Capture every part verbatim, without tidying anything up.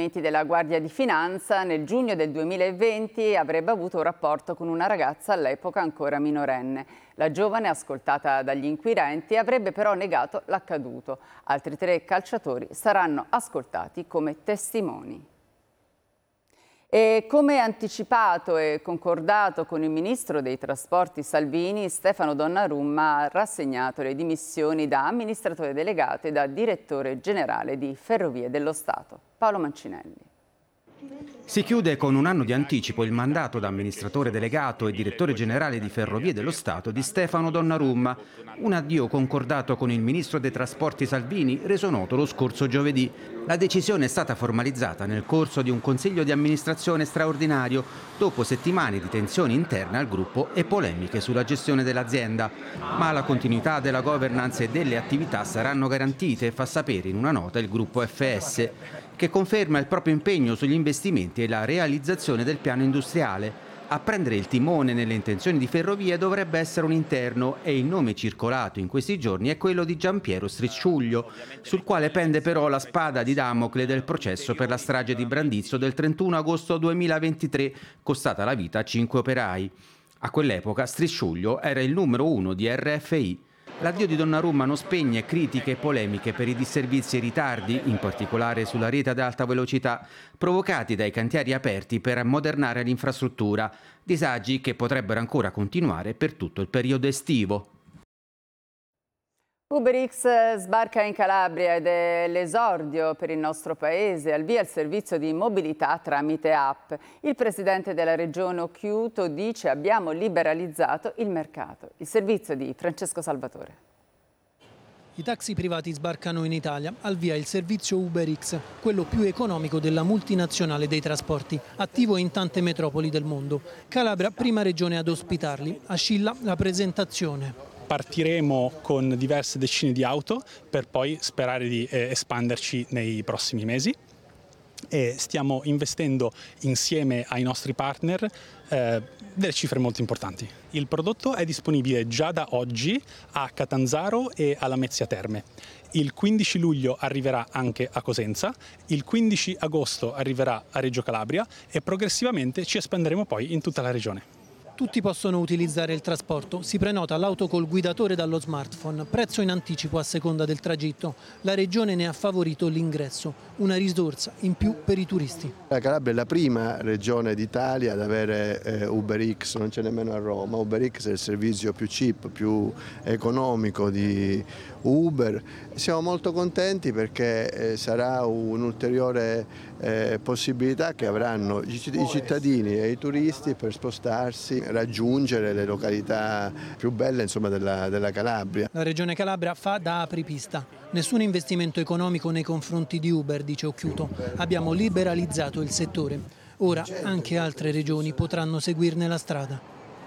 documenti della Guardia di Finanza, nel giugno del duemilaventi avrebbe avuto un rapporto con una ragazza all'epoca ancora minorenne. La giovane, ascoltata dagli inquirenti, avrebbe però negato l'accaduto. Altri tre calciatori saranno ascoltati come testimoni. E come anticipato e concordato con il ministro dei Trasporti Salvini, Stefano Donnarumma ha rassegnato le dimissioni da amministratore delegato e da direttore generale di Ferrovie dello Stato. Paolo Mancinelli. Si chiude con un anno di anticipo il mandato da amministratore delegato e direttore generale di Ferrovie dello Stato di Stefano Donnarumma, un addio concordato con il ministro dei Trasporti Salvini, reso noto lo scorso giovedì. La decisione è stata formalizzata nel corso di un consiglio di amministrazione straordinario, dopo settimane di tensioni interne al gruppo e polemiche sulla gestione dell'azienda. Ma la continuità della governance e delle attività saranno garantite, fa sapere in una nota il gruppo F S, che conferma il proprio impegno sugli investimenti e la realizzazione del piano industriale. A prendere il timone nelle intenzioni di Ferrovie dovrebbe essere un interno e il nome circolato in questi giorni è quello di Giampiero Strisciuglio, sul quale pende però la spada di Damocle del processo per la strage di Brandizzo del trentuno agosto duemilaventitré, costata la vita a cinque operai. A quell'epoca Strisciuglio era il numero uno di R F I. L'addio di Donnarumma non spegne critiche e polemiche per i disservizi e ritardi, in particolare sulla rete ad alta velocità, provocati dai cantieri aperti per ammodernare l'infrastruttura, disagi che potrebbero ancora continuare per tutto il periodo estivo. UberX sbarca in Calabria ed è l'esordio per il nostro paese, al via il servizio di mobilità tramite app. Il presidente della regione Occhiuto dice: abbiamo liberalizzato il mercato. Il servizio di Francesco Salvatore. I taxi privati sbarcano in Italia, al via il servizio UberX, quello più economico della multinazionale dei trasporti, attivo in tante metropoli del mondo. Calabria, prima regione ad ospitarli. A Scilla la presentazione. Partiremo con diverse decine di auto per poi sperare di eh, espanderci nei prossimi mesi. E stiamo investendo insieme ai nostri partner eh, delle cifre molto importanti. Il prodotto è disponibile già da oggi a Catanzaro e alla Lamezia Terme. Il quindici luglio arriverà anche a Cosenza, il quindici agosto arriverà a Reggio Calabria e progressivamente ci espanderemo poi in tutta la regione. Tutti possono utilizzare il trasporto, si prenota l'auto col guidatore dallo smartphone, prezzo in anticipo a seconda del tragitto. La regione ne ha favorito l'ingresso, una risorsa in più per i turisti. La Calabria è la prima regione d'Italia ad avere eh, UberX, non c'è nemmeno a Roma. UberX è il servizio più cheap, più economico di Uber. Siamo molto contenti perché eh, sarà un'ulteriore eh, possibilità che avranno i cittadini e i turisti per spostarsi, raggiungere le località più belle, insomma, della, della Calabria. La regione Calabria fa da apripista. Nessun investimento economico nei confronti di Uber, dice Occhiuto. Abbiamo liberalizzato il settore. Ora anche altre regioni potranno seguirne la strada.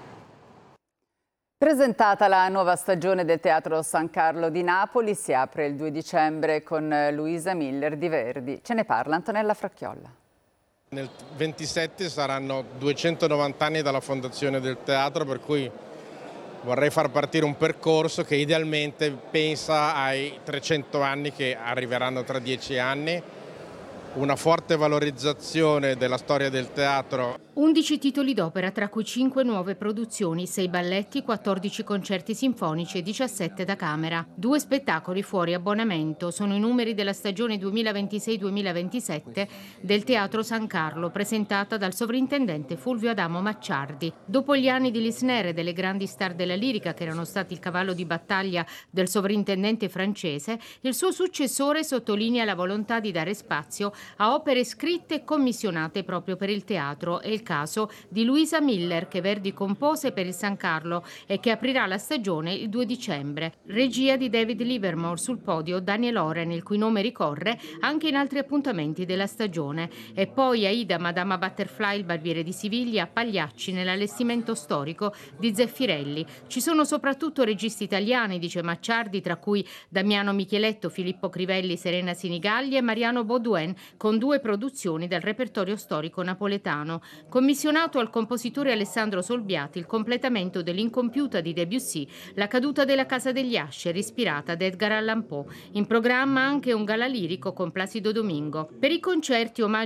Presentata la nuova stagione del Teatro San Carlo di Napoli, si apre il due dicembre con Luisa Miller di Verdi. Ce ne parla Antonella Fracchiolla. Nel ventisette saranno duecentonovanta anni dalla fondazione del teatro, per cui vorrei far partire un percorso che idealmente pensa ai trecento anni che arriveranno tra dieci anni, una forte valorizzazione della storia del teatro. undici titoli d'opera, tra cui cinque nuove produzioni, sei balletti, quattordici concerti sinfonici e diciassette da camera. Due spettacoli fuori abbonamento sono i numeri della stagione duemilaventisei duemilaventisette del Teatro San Carlo, presentata dal sovrintendente Fulvio Adamo Macciardi. Dopo gli anni di Lisnère e delle grandi star della lirica che erano stati il cavallo di battaglia del sovrintendente francese, il suo successore sottolinea la volontà di dare spazio a opere scritte e commissionate proprio per il teatro. È il caso di Luisa Miller, che Verdi compose per il San Carlo e che aprirà la stagione il due dicembre. Regia di David Livermore, sul podio Daniel Oren, il cui nome ricorre anche in altri appuntamenti della stagione. E poi Aida, Madama Butterfly, il barbiere di Siviglia, Pagliacci nell'allestimento storico di Zeffirelli. Ci sono soprattutto registi italiani, dice Macciardi, tra cui Damiano Micheletto, Filippo Crivelli, Serena Sinigalli e Mariano Baudouin, con due produzioni del repertorio storico napoletano. Commissionato al compositore Alessandro Solbiati il completamento dell'incompiuta di Debussy, La caduta della casa degli Asher, ispirata ad Edgar Allan Poe. In programma anche un gala lirico con Placido Domingo. Per i concerti omaggio